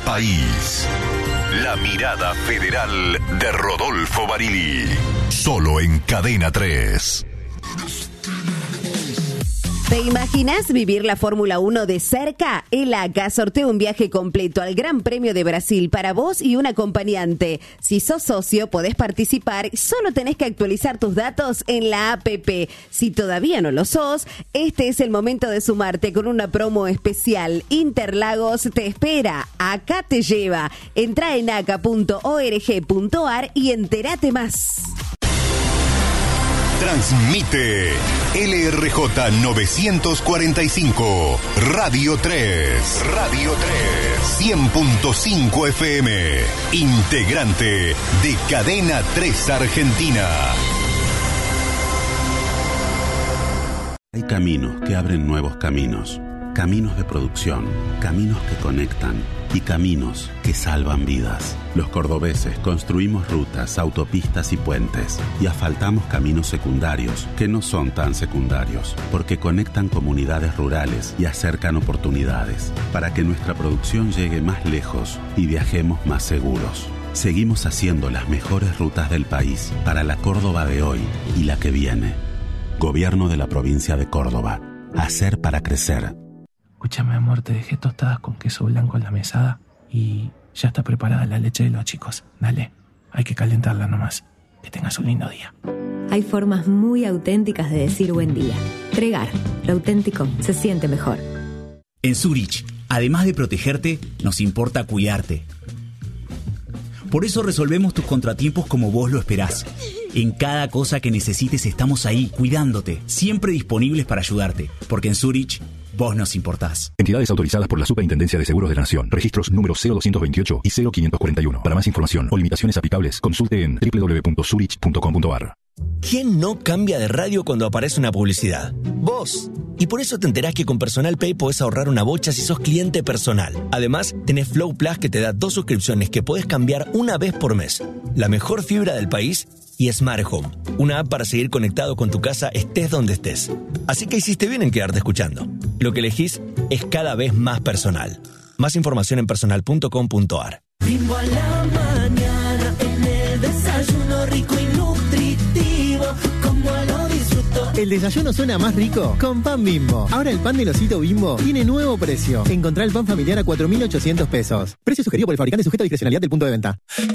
país. La mirada federal de Rodolfo Barili. Solo en Cadena 3. ¿Te imaginas vivir la Fórmula 1 de cerca? El ACA sortea un viaje completo al Gran Premio de Brasil para vos y un acompañante. Si sos socio, podés participar. Solo tenés que actualizar tus datos en la APP. Si todavía no lo sos, este es el momento de sumarte con una promo especial. Interlagos te espera. Acá te lleva. Entrá en aca.org.ar y entérate más. Transmite LRJ 945, Radio 3, Radio 3, 100.5 FM, integrante de Cadena 3 Argentina. Hay caminos que abren nuevos caminos, caminos de producción, caminos que conectan y caminos que salvan vidas. Los cordobeses construimos rutas, autopistas y puentes y asfaltamos caminos secundarios que no son tan secundarios porque conectan comunidades rurales y acercan oportunidades para que nuestra producción llegue más lejos y viajemos más seguros. Seguimos haciendo las mejores rutas del país para la Córdoba de hoy y la que viene. Gobierno de la provincia de Córdoba. Hacer para crecer. Escúchame, amor, te dejé tostadas con queso blanco en la mesada y ya está preparada la leche de los chicos. Dale, hay que calentarla nomás. Que tengas un lindo día. Hay formas muy auténticas de decir buen día. Tregar, lo auténtico se siente mejor. En Zurich, además de protegerte, nos importa cuidarte. Por eso resolvemos tus contratiempos como vos lo esperás. En cada cosa que necesites estamos ahí, cuidándote, siempre disponibles para ayudarte. Porque en Zurich, vos nos importás. Entidades autorizadas por la Superintendencia de Seguros de la Nación. Registros número 0228 y 0541. Para más información o limitaciones aplicables, consulte en www.zurich.com.ar. ¿Quién no cambia de radio cuando aparece una publicidad? Vos. Y por eso te enterás que con Personal Pay podés ahorrar una bocha si sos cliente personal. Además, tenés Flow Plus que te da 2 suscripciones que podés cambiar una vez por mes. La mejor fibra del país y Smart Home, una app para seguir conectado con tu casa estés donde estés. Así que hiciste bien en quedarte escuchando. Lo que elegís es cada vez más personal. Más información en personal.com.ar. Bimbo a la mañana, en el desayuno rico y nutritivo, como lo disfruto. El desayuno suena más rico con pan Bimbo. Ahora el pan del osito Bimbo tiene nuevo precio. Encontrá el pan familiar a 4.800 pesos. Precio sugerido por el fabricante, sujeto a discrecionalidad del punto de venta.